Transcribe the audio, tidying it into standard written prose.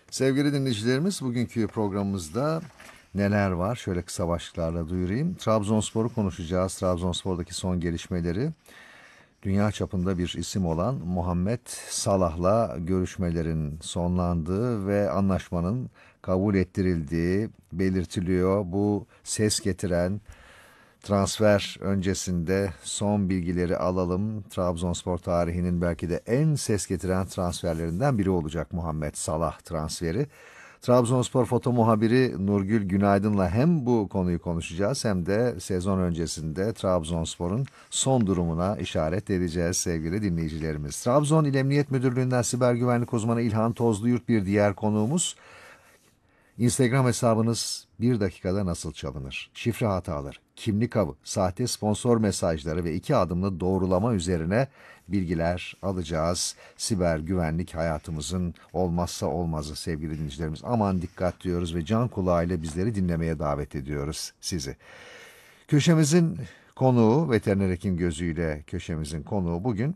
Sevgili dinleyicilerimiz, bugünkü programımızda neler var? Şöyle kısa başlıklarla duyurayım. Trabzonspor'u konuşacağız. Trabzonspor'daki son gelişmeleri. Dünya çapında bir isim olan Muhammed Salah'la görüşmelerin sonlandığı ve anlaşmanın kabul ettirildiği belirtiliyor. Bu ses getiren transfer öncesinde son bilgileri alalım. Trabzonspor tarihinin belki de en ses getiren transferlerinden biri olacak Muhammed Salah transferi. Trabzonspor foto muhabiri Nurgül Günaydın'la hem bu konuyu konuşacağız hem de sezon öncesinde Trabzonspor'un son durumuna işaret edeceğiz sevgili dinleyicilerimiz. Trabzon İl Emniyet Müdürlüğü'nden siber güvenlik uzmanı İlhan Tozluyurt bir diğer konuğumuz. Instagram hesabınız bir dakikada nasıl çalınır? Şifre hataları, kimlik avı, sahte sponsor mesajları ve 2 adımlı doğrulama üzerine bilgiler alacağız. Siber güvenlik hayatımızın olmazsa olmazı sevgili dinleyicilerimiz. Aman dikkat diyoruz ve can kulağıyla bizleri dinlemeye davet ediyoruz sizi. Köşemizin konuğu, veteriner hekim gözüyle köşemizin konuğu bugün